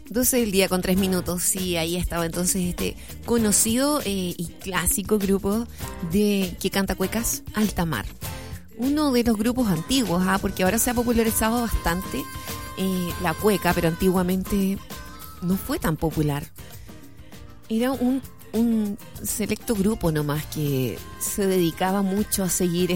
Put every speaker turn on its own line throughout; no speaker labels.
12 del día con 3 minutos. Sí, ahí estaba entonces este conocido y clásico grupo de que canta cuecas, Alta Mar. Uno de los grupos antiguos, porque ahora se ha popularizado bastante la cueca, pero antiguamente no fue tan popular. Era un selecto grupo nomás que se dedicaba mucho a seguir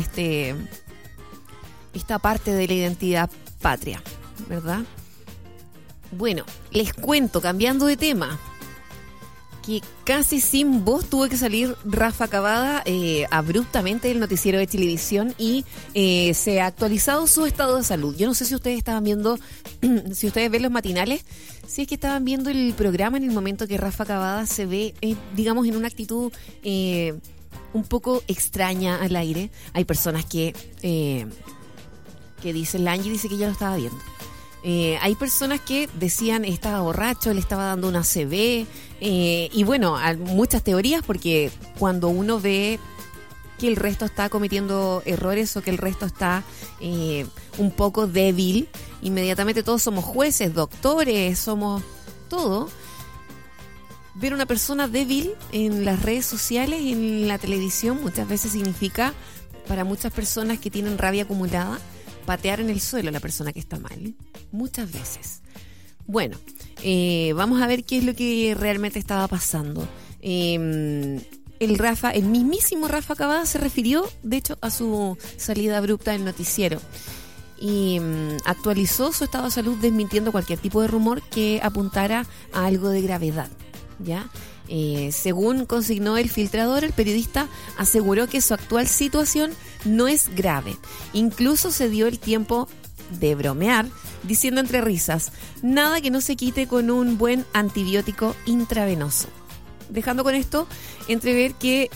esta parte de la identidad patria, ¿verdad? Bueno, les cuento, cambiando de tema, que casi sin voz tuvo que salir Rafa Cavada abruptamente del noticiero de televisión y se ha actualizado su estado de salud. Yo no sé si ustedes estaban viendo, si ustedes ven los matinales, si es que estaban viendo el programa en el momento que Rafa Cavada se ve, digamos, en una actitud un poco extraña al aire. Hay personas que dicen, la Angie dice que ya lo estaba viendo. Hay personas que decían estaba borracho, le estaba dando una ACV, y bueno, hay muchas teorías porque cuando uno ve que el resto está cometiendo errores o que el resto está un poco débil, inmediatamente todos somos jueces, doctores, somos todo. Ver una persona débil en las redes sociales, en la televisión, muchas veces significa, para muchas personas que tienen rabia acumulada, patear en el suelo a la persona que está mal. Muchas veces. Bueno, vamos a ver qué es lo que realmente estaba pasando. El mismísimo Rafa Cavada se refirió, de hecho, a su salida abrupta del noticiero. Y actualizó su estado de salud desmintiendo cualquier tipo de rumor que apuntara a algo de gravedad, ¿ya? Según consignó el filtrador, el periodista aseguró que su actual situación no es grave. Incluso se dio el tiempo de bromear, diciendo entre risas, nada que no se quite con un buen antibiótico intravenoso. Dejando con esto entrever que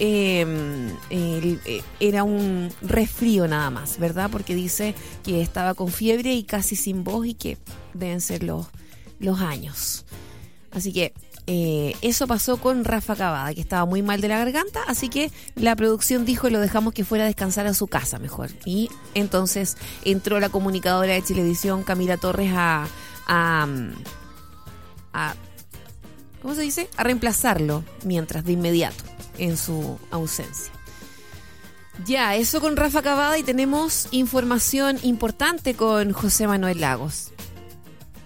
era un resfrío nada más, ¿verdad? Porque dice que estaba con fiebre y casi sin voz y que deben ser los años. Así que eso pasó con Rafa Cavada, que estaba muy mal de la garganta, así que la producción dijo lo dejamos que fuera a descansar a su casa mejor. Y entonces entró la comunicadora de televisión Camila Torres a ¿cómo se dice? A reemplazarlo mientras, de inmediato, en su ausencia. Ya, eso con Rafa Cavada, y tenemos información importante con José Manuel Lagos.